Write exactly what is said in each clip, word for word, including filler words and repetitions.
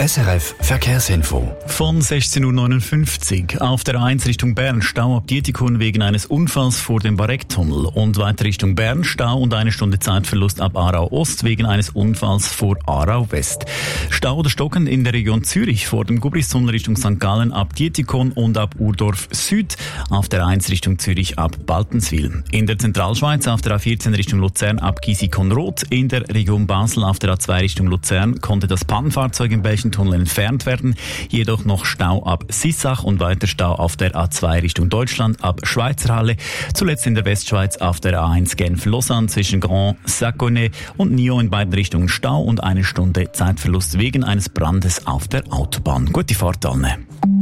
S R F Verkehrsinfo. Von sechzehn Uhr neunundfünfzig auf der A eins Richtung Bern Stau ab Dietikon wegen eines Unfalls vor dem Barecktunnel und weiter Richtung Bern Stau und eine Stunde Zeitverlust ab Aarau Ost wegen eines Unfalls vor Aarau West. Stau oder Stocken in der Region Zürich vor dem Gubristunnel Richtung Sankt Gallen ab Dietikon und ab Urdorf Süd, auf der A eins Richtung Zürich ab Baltenswil. In der Zentralschweiz auf der A vierzehn Richtung Luzern ab Gisikon-Roth, in der Region Basel auf der A zwei Richtung Luzern konnte das Pannenfahrzeug im Belchentunnel entfernt werden, jedoch noch Stau ab Sissach und weiter Stau auf der A zwei Richtung Deutschland ab Schweizerhalle, zuletzt in der Westschweiz auf der A eins Genf-Lausanne zwischen Grand Saconnet und Nyon in beiden Richtungen Stau und eine Stunde Zeitverlust wegen eines Brandes auf der Autobahn. Gute Fahrt alle.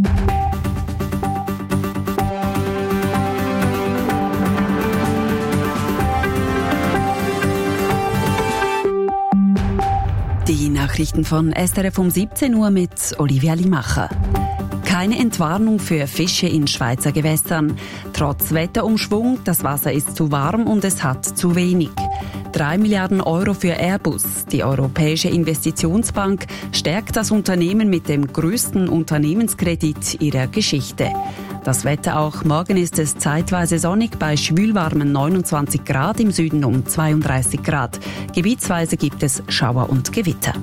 Die Nachrichten von S R F um siebzehn Uhr mit Olivia Limacher. Keine Entwarnung für Fische in Schweizer Gewässern. Trotz Wetterumschwung, das Wasser ist zu warm und es hat zu wenig. Drei Milliarden Euro für Airbus. Die Europäische Investitionsbank stärkt das Unternehmen mit dem größten Unternehmenskredit ihrer Geschichte. Das Wetter auch. Morgen ist es zeitweise sonnig bei schwülwarmen neunundzwanzig Grad, im Süden um zweiunddreißig Grad. Gebietsweise gibt es Schauer und Gewitter.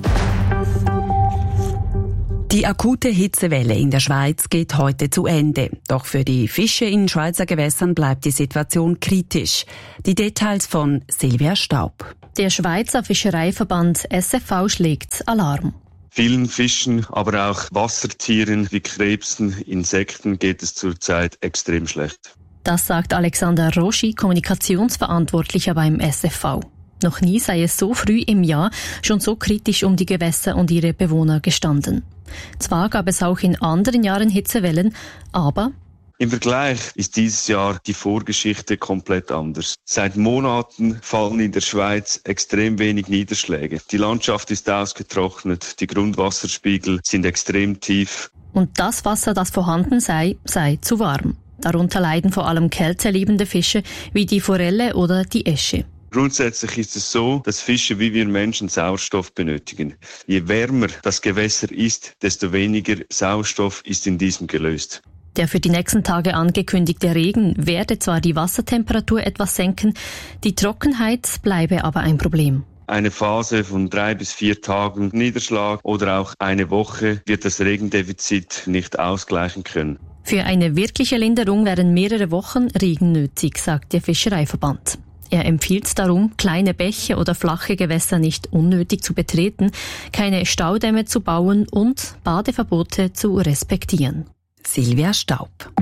Die akute Hitzewelle in der Schweiz geht heute zu Ende. Doch für die Fische in Schweizer Gewässern bleibt die Situation kritisch. Die Details von Silvia Staub. Der Schweizer Fischereiverband S F V schlägt Alarm. Vielen Fischen, aber auch Wassertieren wie Krebsen, Insekten geht es zurzeit extrem schlecht. Das sagt Alexander Roschi, Kommunikationsverantwortlicher beim S F V. Noch nie sei es so früh im Jahr schon so kritisch um die Gewässer und ihre Bewohner gestanden. Zwar gab es auch in anderen Jahren Hitzewellen, aber im Vergleich ist dieses Jahr die Vorgeschichte komplett anders. Seit Monaten fallen in der Schweiz extrem wenig Niederschläge. Die Landschaft ist ausgetrocknet, die Grundwasserspiegel sind extrem tief. Und das Wasser, das vorhanden sei, sei zu warm. Darunter leiden vor allem kälteliebende Fische wie die Forelle oder die Esche. Grundsätzlich ist es so, dass Fische wie wir Menschen Sauerstoff benötigen. Je wärmer das Gewässer ist, desto weniger Sauerstoff ist in diesem gelöst. Der für die nächsten Tage angekündigte Regen werde zwar die Wassertemperatur etwas senken, die Trockenheit bleibe aber ein Problem. Eine Phase von drei bis vier Tagen Niederschlag oder auch eine Woche wird das Regendefizit nicht ausgleichen können. Für eine wirkliche Linderung wären mehrere Wochen Regen nötig, sagt der Fischereiverband. Er empfiehlt darum, kleine Bäche oder flache Gewässer nicht unnötig zu betreten, keine Staudämme zu bauen und Badeverbote zu respektieren. Silvia Staub.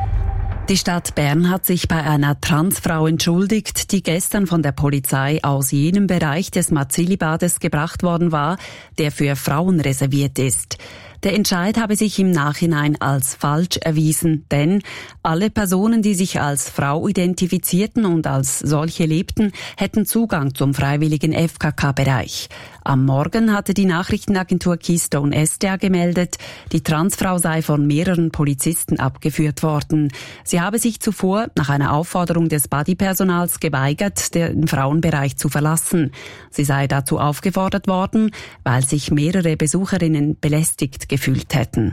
Die Stadt Bern hat sich bei einer Transfrau entschuldigt, die gestern von der Polizei aus jenem Bereich des Marzili-Bades gebracht worden war, der für Frauen reserviert ist. Der Entscheid habe sich im Nachhinein als falsch erwiesen, denn alle Personen, die sich als Frau identifizierten und als solche lebten, hätten Zugang zum freiwilligen F K K-Bereich. Am Morgen hatte die Nachrichtenagentur Keystone S D A gemeldet, die Transfrau sei von mehreren Polizisten abgeführt worden. Sie habe sich zuvor nach einer Aufforderung des Bodypersonals geweigert, den Frauenbereich zu verlassen. Sie sei dazu aufgefordert worden, weil sich mehrere Besucherinnen belästigt gefühlt hätten.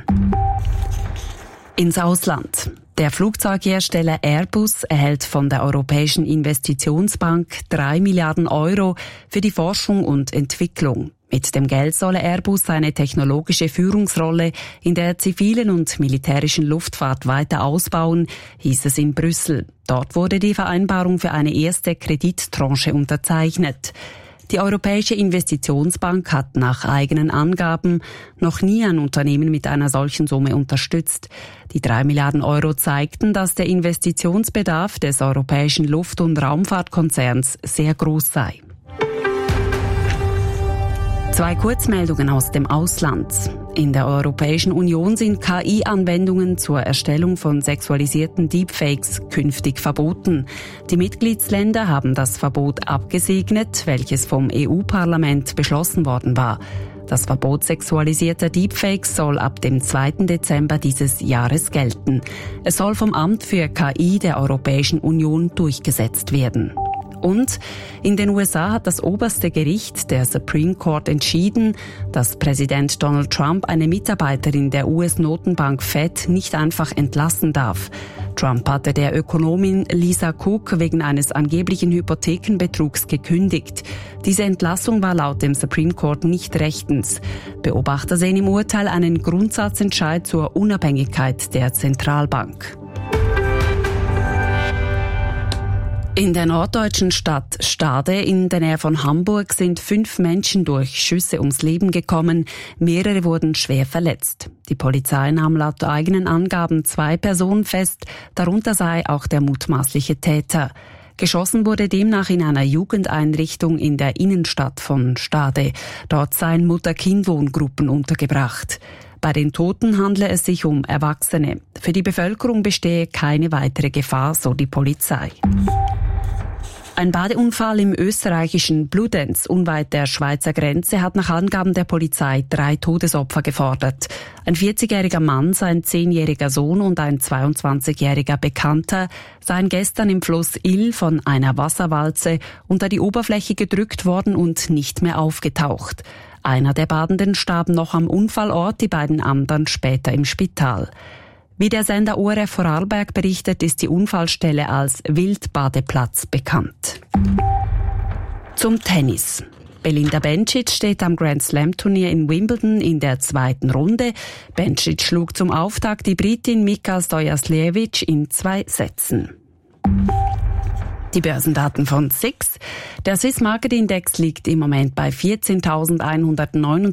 Ins Ausland. Der Flugzeughersteller Airbus erhält von der Europäischen Investitionsbank drei Milliarden Euro für die Forschung und Entwicklung. Mit dem Geld solle Airbus seine technologische Führungsrolle in der zivilen und militärischen Luftfahrt weiter ausbauen, hieß es in Brüssel. Dort wurde die Vereinbarung für eine erste Kredittranche unterzeichnet. Die Europäische Investitionsbank hat nach eigenen Angaben noch nie ein Unternehmen mit einer solchen Summe unterstützt. Die drei Milliarden Euro zeigten, dass der Investitionsbedarf des europäischen Luft- und Raumfahrtkonzerns sehr groß sei. Zwei Kurzmeldungen aus dem Ausland. In der Europäischen Union sind K I-Anwendungen zur Erstellung von sexualisierten Deepfakes künftig verboten. Die Mitgliedsländer haben das Verbot abgesegnet, welches vom E U-Parlament beschlossen worden war. Das Verbot sexualisierter Deepfakes soll ab dem zweiten Dezember dieses Jahres gelten. Es soll vom Amt für K I der Europäischen Union durchgesetzt werden. Und in den U S A hat das oberste Gericht, der Supreme Court, entschieden, dass Präsident Donald Trump eine Mitarbeiterin der U S-Notenbank Fed nicht einfach entlassen darf. Trump hatte der Ökonomin Lisa Cook wegen eines angeblichen Hypothekenbetrugs gekündigt. Diese Entlassung war laut dem Supreme Court nicht rechtens. Beobachter sehen im Urteil einen Grundsatzentscheid zur Unabhängigkeit der Zentralbank. In der norddeutschen Stadt Stade in der Nähe von Hamburg sind fünf Menschen durch Schüsse ums Leben gekommen. Mehrere wurden schwer verletzt. Die Polizei nahm laut eigenen Angaben zwei Personen fest, darunter sei auch der mutmaßliche Täter. Geschossen wurde demnach in einer Jugendeinrichtung in der Innenstadt von Stade. Dort seien Mutter-Kind-Wohngruppen untergebracht. Bei den Toten handle es sich um Erwachsene. Für die Bevölkerung bestehe keine weitere Gefahr, so die Polizei. Ein Badeunfall im österreichischen Bludenz unweit der Schweizer Grenze hat nach Angaben der Polizei drei Todesopfer gefordert. Ein vierzigjähriger Mann, sein zehnjähriger Sohn und ein zweiundzwanzigjähriger Bekannter seien gestern im Fluss Ill von einer Wasserwalze unter die Oberfläche gedrückt worden und nicht mehr aufgetaucht. Einer der Badenden starb noch am Unfallort, die beiden anderen später im Spital. Wie der Sender O R F Vorarlberg berichtet, ist die Unfallstelle als Wildbadeplatz bekannt. Zum Tennis. Belinda Bencic steht am Grand Slam Turnier in Wimbledon in der zweiten Runde. Bencic schlug zum Auftakt die Britin Mika Stojasljevich in zwei Sätzen. Die Börsendaten von S I X. Der Swiss Market Index liegt im Moment bei vierzehntausendeinhundertneununddreißig